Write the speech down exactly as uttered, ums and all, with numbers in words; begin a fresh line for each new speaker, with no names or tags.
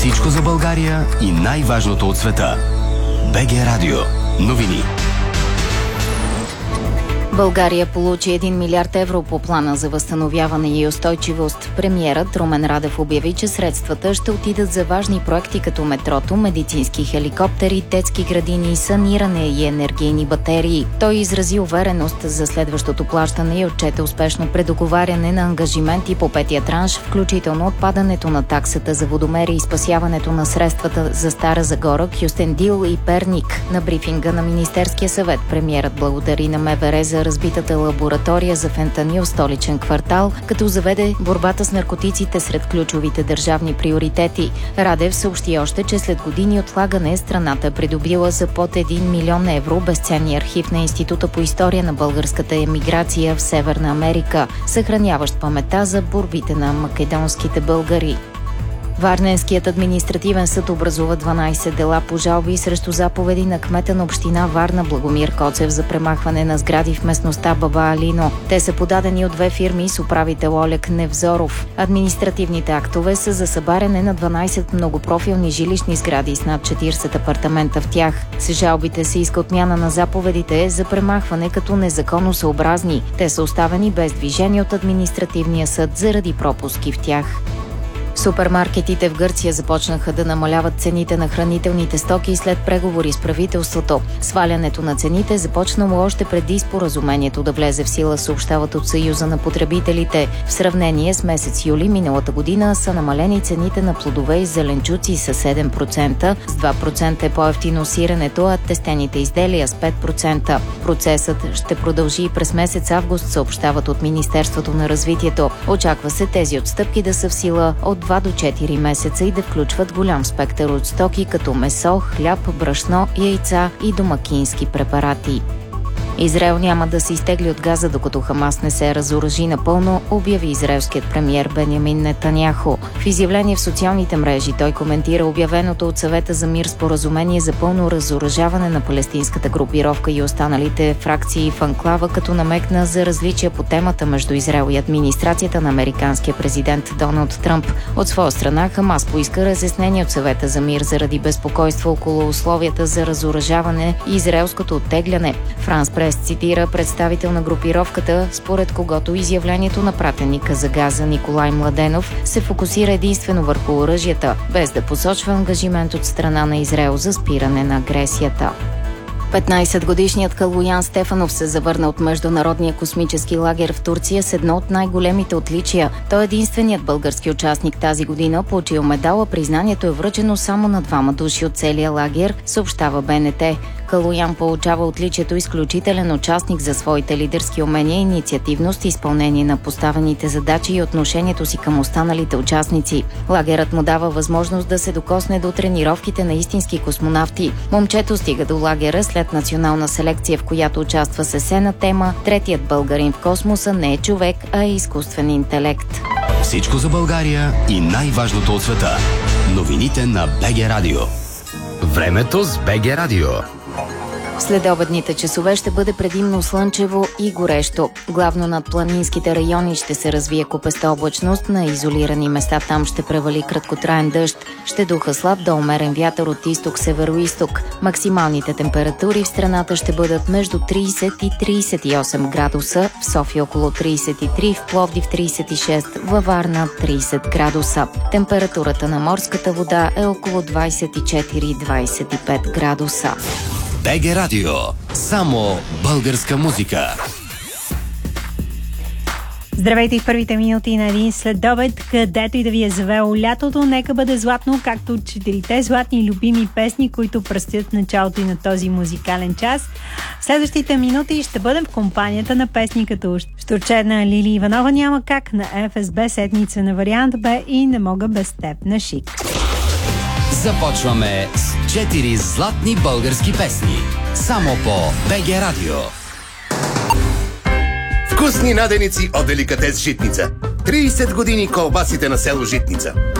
Всичко за България и най-важното от света. БГ Радио. Новини.
България получи един милиард евро по плана за възстановяване и устойчивост. Премиерът Румен Радев обяви, че средствата ще отидат за важни проекти като метрото, медицински хеликоптери, детски градини, саниране и енергийни батерии. Той изрази увереност за следващото плащане и отчете успешно предоговаряне на ангажименти по петия транш, включително отпадането на таксата за водомери и спасяването на средствата за Стара Загора, Кюстендил и Перник. На брифинга на Министерския съвет премиерът благодари на МВР за разбитата лаборатория за фентанил в столичен квартал, като заведе борбата с наркотиците сред ключовите държавни приоритети. Радев съобщи още, че след години отлагане страната е придобила за под един милион евро безценния архив на Института по история на българската емиграция в Северна Америка, съхраняващ паметта за борбите на македонските българи. Варненският административен съд образува дванайсет дела по жалби срещу заповеди на кмета на община Варна Благомир Коцев за премахване на сгради в местността Баба Алино. Те са подадени от две фирми с управител Олег Невзоров. Административните актове са за събаряне на дванайсет многопрофилни жилищни сгради с над четирийсет апартамента в тях. С жалбите се иска отмяна на заповедите за премахване като незаконосъобразни. Те са оставени без движение от административния съд заради пропуски в тях. Супермаркетите в Гърция започнаха да намаляват цените на хранителните стоки след преговори с правителството. Свалянето на цените е започнало още преди споразумението да влезе в сила, съобщават от Съюза на потребителите. В сравнение с месец юли миналата година са намалени цените на плодове и зеленчуци с седем процента, с два процента е по-евтино сиренето, а тестените изделия с пет процента. Процесът ще продължи и през месец август, съобщават от Министерството на развитието. Очаква се тези отстъпки да са в сила от два до четири месеца и да включват голям спектър от стоки като месо, хляб, брашно, яйца и домакински препарати. Израел няма да се изтегли от Газа, докато Хамас не се разоръжи напълно, обяви израелският премиер Бенямин Нетаняху. В изявление в социалните мрежи той коментира обявеното от Съвета за мир споразумение за пълно разоръжаване на палестинската групировка и останалите фракции в анклава, като намекна за различия по темата между Израел и администрацията на американския президент Доналд Тръмп. От своя страна Хамас поиска разяснение от Съвета за мир заради безпокойство около условията за разоръжаване и израелското оттегляне. Франс Прес цитира представител на групировката, според когото изявлението на пратеника за Газа Николай Младенов се фокусира единствено върху оръжията, без да посочва ангажимент от страна на Израел за спиране на агресията. петнайсетгодишният Калоян Стефанов се завърна от Международния космически лагер в Турция с едно от най-големите отличия. Той е единственият български участник тази година, получил медала. Признанието е връчено само на двама души от целия лагер, съобщава БНТ. Калоян получава отличието изключителен участник за своите лидерски умения, инициативност, изпълнение на поставените задачи и отношението си към останалите участници. Лагерът му дава възможност да се докосне до тренировките на истински космонавти. Момчето стига до лагера след национална селекция, в която участва с есена тема "Третият българин в космоса не е човек, а е изкуствен интелект".
Всичко за България и най-важното от света. Новините на БГ Радио. Времето с БГ Радио.
Следобедните часове ще бъде предимно слънчево и горещо. Главно над планинските райони ще се развие купеста облачност, на изолирани места там ще превали краткотраен дъжд. Ще духа слаб до умерен вятър от изток-североизток. Максималните температури в страната ще бъдат между трийсет и трийсет и осем градуса, в София около трийсет и три, в Пловдив трийсет и шест, във Варна трийсет градуса. Температурата на морската вода е около двайсет и четири до двайсет и пет градуса.
БГ Радио. Само българска музика.
Здравейте в първите минути на един следобед, където и да ви е завело лятото. Нека бъде златно, както четирите златни любими песни, които предстоят в началото и на този музикален час. В следващите минути ще бъдем в компанията на песни като "Штурче" на Лили Иванова, "Няма как" на Еф Ес Би, "Седмица" на Вариант Б и "Не мога без теб" на Шик.
Започваме с четири златни български песни. Само по БГ Радио.
Вкусни наденици от деликатес Житница. трийсет години колбасите на село Житница.